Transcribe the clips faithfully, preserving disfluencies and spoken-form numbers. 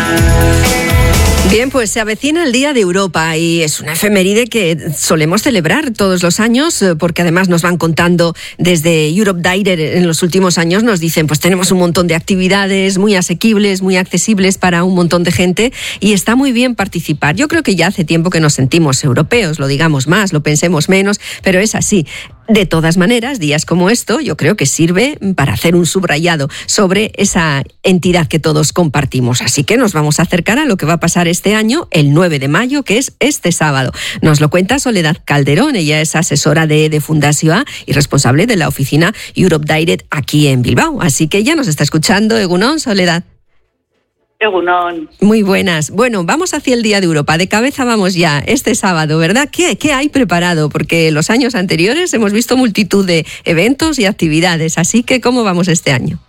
Bien, pues se avecina el Día de Europa y es una efeméride que solemos celebrar todos los años porque además nos van contando desde Europe Direct en los últimos años, nos dicen pues tenemos un montón de actividades muy asequibles, muy accesibles para un montón de gente y está muy bien participar. Yo creo que ya hace tiempo que nos sentimos europeos, lo digamos más, lo pensemos menos, pero es así. De todas maneras, días como esto, yo creo que sirve para hacer un subrayado sobre esa entidad que todos compartimos. Así que nos vamos a acercar a lo que va a pasar este año, el nueve de mayo, que es este sábado. Nos lo cuenta Soledad Calderón, ella es asesora de, de Fundació A y responsable de la oficina Europe Direct aquí en Bilbao. Así que ya nos está escuchando, Egunon, Soledad. Egunon. Muy buenas. Bueno, vamos hacia el Día de Europa. De cabeza vamos ya, este sábado, ¿verdad? ¿Qué, qué hay preparado? Porque los años anteriores hemos visto multitud de eventos y actividades. Así que, ¿cómo vamos este año?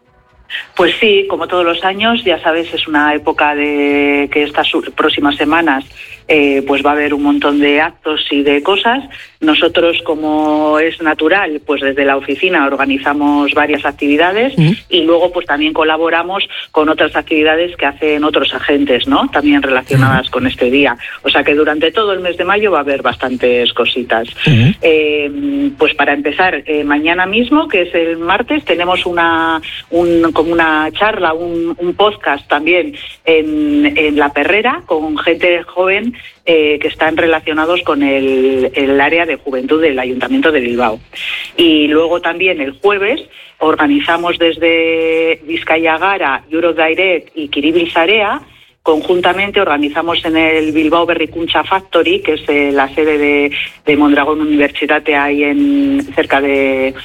Pues sí, como todos los años, ya sabes, es una época de que estas próximas semanas eh, pues va a haber un montón de actos y de cosas. Nosotros, como es natural, pues desde la oficina organizamos varias actividades uh-huh. y luego pues también colaboramos con otras actividades que hacen otros agentes, ¿no? También relacionadas uh-huh. con este día. O sea que durante todo el mes de mayo va a haber bastantes cositas. Uh-huh. Eh, pues para empezar, eh, mañana mismo, que es el martes, tenemos una un, como una charla, un, un podcast también en, en La Perrera con gente joven Eh, que están relacionados con el, el área de juventud del Ayuntamiento de Bilbao. Y luego también el jueves organizamos desde Bizkaia Gara, Europe Direct y Kiribil Sarea, conjuntamente organizamos en el Bilbao Berrikuntza Factory, que es eh, la sede de, de Mondragón Universitate ahí en cerca de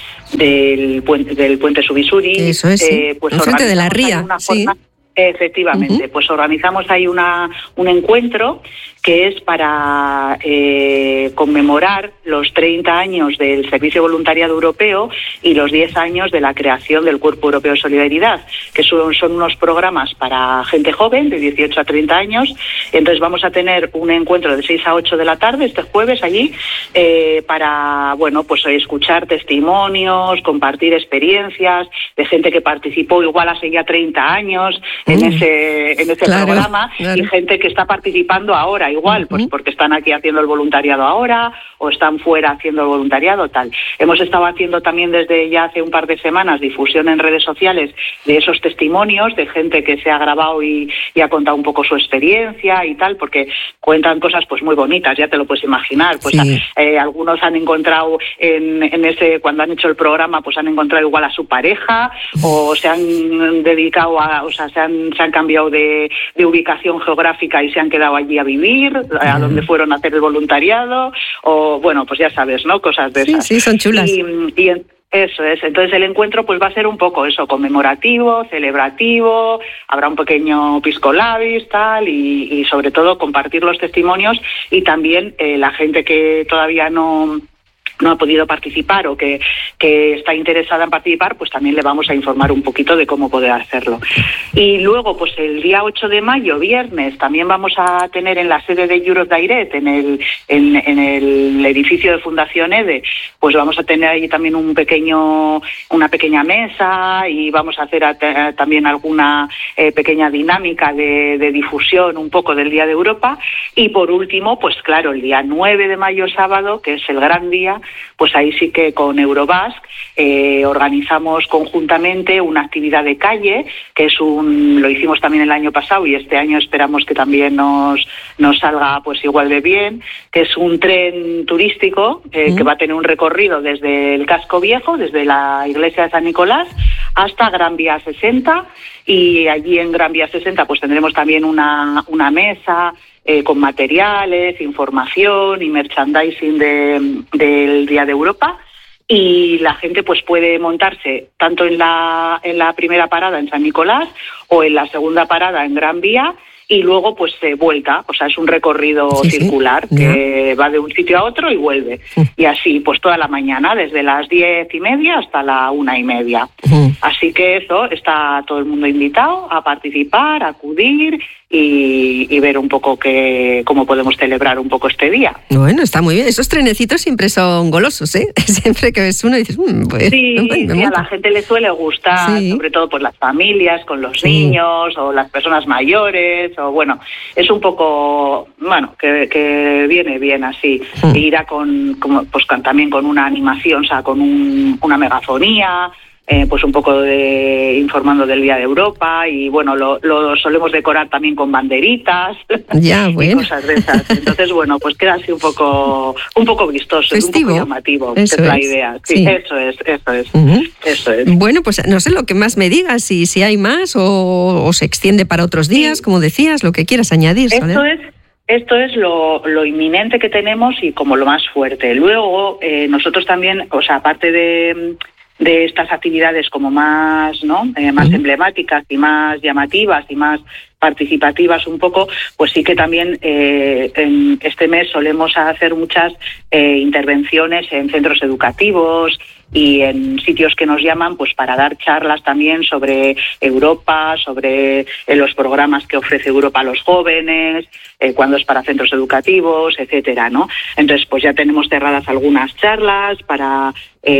del puente del puente Subisuri. Eso es, sí. eh, pues enfrente de la ría, sí. Forma, efectivamente, uh-huh. pues organizamos ahí una un encuentro que es para eh, conmemorar los treinta años del Servicio Voluntariado Europeo y los diez años de la creación del Cuerpo Europeo de Solidaridad, que son, son unos programas para gente joven de dieciocho a treinta años. Entonces vamos a tener un encuentro de seis a ocho de la tarde este jueves allí eh, para, bueno, pues escuchar testimonios, compartir experiencias de gente que participó igual hace ya treinta años mm. en ese, en ese claro, programa claro. y gente que está participando ahora igual, pues porque están aquí haciendo el voluntariado ahora o están fuera haciendo el voluntariado, tal. Hemos estado haciendo también desde ya hace un par de semanas difusión en redes sociales de esos testimonios de gente que se ha grabado y, y ha contado un poco su experiencia y tal, porque cuentan cosas pues muy bonitas, ya te lo puedes imaginar. Pues sí. eh, algunos han encontrado en, en ese, cuando han hecho el programa, pues han encontrado igual a su pareja o se han dedicado a, o sea, se han, se han cambiado de, de ubicación geográfica y se han quedado allí a vivir, a donde fueron a hacer el voluntariado, o bueno, pues ya sabes, ¿no? Cosas de esas. Sí, sí, son chulas. Y, y en, eso es, entonces el encuentro pues va a ser un poco eso, conmemorativo, celebrativo, habrá un pequeño pisco labis, tal, y, y sobre todo compartir los testimonios y también eh, la gente que todavía no... no ha podido participar o que, que está interesada en participar, pues también le vamos a informar un poquito de cómo poder hacerlo. Y luego, pues el día ocho de mayo, viernes, también vamos a tener en la sede de Europe Direct, en el, en, en el edificio de Fundación EDE, pues vamos a tener ahí también un pequeño, una pequeña mesa y vamos a hacer a, a, también alguna eh, pequeña dinámica de, de difusión un poco del Día de Europa. Y por último, pues claro, el día nueve de mayo, sábado, que es el gran día, pues ahí sí que con Eurobasque eh, organizamos conjuntamente una actividad de calle, que es un, lo hicimos también el año pasado y este año esperamos que también nos, nos salga pues igual de bien, que es un tren turístico eh, mm. que va a tener un recorrido desde el Casco Viejo, desde la iglesia de San Nicolás, hasta Gran Vía sesenta, y allí en Gran Vía sesenta pues tendremos también una, una mesa Eh, con materiales, información y merchandising de, del Día de Europa, y la gente pues puede montarse tanto en la, en la primera parada en San Nicolás o en la segunda parada en Gran Vía y luego pues se eh, vuelta, o sea, es un recorrido sí, circular sí. que yeah. va de un sitio a otro y vuelve. Uh. Y así, pues toda la mañana, desde las diez y media hasta la una y media. Uh. Así que eso, está todo el mundo invitado a participar, a acudir y, y ver un poco que, cómo podemos celebrar un poco este día. Bueno, está muy bien. Esos trenecitos siempre son golosos, ¿eh? Siempre que ves uno y dices, mmm, pues... Sí, me sí a la gente le suele gustar, sí. sobre todo pues las familias, con los sí. niños o las personas mayores, o bueno, es un poco, bueno, que, que viene bien así. Mm. E irá con, como, pues con, también con una animación, o sea, con un, una megafonía, Eh, pues un poco de informando del Día de Europa y bueno, lo, lo solemos decorar también con banderitas ya, bueno. y cosas de esas. Entonces, bueno, pues queda así un poco un poco vistoso, festivo. Un poco llamativo, eso es la es. idea. Sí, sí. Eso es, eso es, uh-huh. eso es. Bueno, pues no sé lo que más me digas, si, si hay más o, o se extiende para otros días, sí. como decías, lo que quieras añadir. Esto ¿sabes? es Esto es lo, lo inminente que tenemos y como lo más fuerte. Luego, eh, nosotros también, o sea, aparte de... de estas actividades como más, ¿no? Eh, más uh-huh. emblemáticas y más llamativas y más participativas un poco, pues sí que también eh, en este mes solemos hacer muchas eh, intervenciones en centros educativos y en sitios que nos llaman pues para dar charlas también sobre Europa, sobre eh, los programas que ofrece Europa a los jóvenes, eh, cuando es para centros educativos, etcétera, ¿no? Entonces pues ya tenemos cerradas algunas charlas para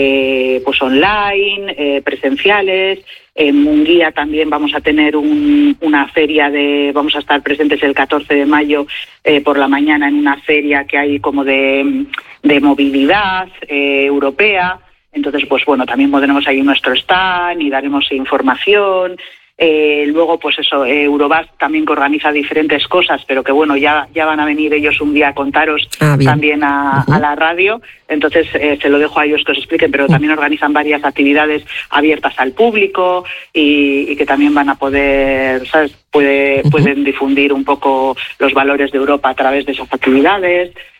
eh, pues online, eh, presenciales. En Munguía también vamos a tener un, una feria de, vamos a estar presentes el catorce de mayo eh, por la mañana en una feria que hay como de, de movilidad eh, europea. Entonces, pues bueno, también pondremos ahí nuestro stand y daremos información. Eh, luego, pues eso, eh, Eurobus también que organiza diferentes cosas, pero que bueno, ya ya van a venir ellos un día a contaros ah, también a, uh-huh. a la radio. Entonces, eh, se lo dejo a ellos que os expliquen, pero uh-huh. también organizan varias actividades abiertas al público y, y que también van a poder, ¿sabes? Puede, uh-huh. Pueden difundir un poco los valores de Europa a través de esas actividades.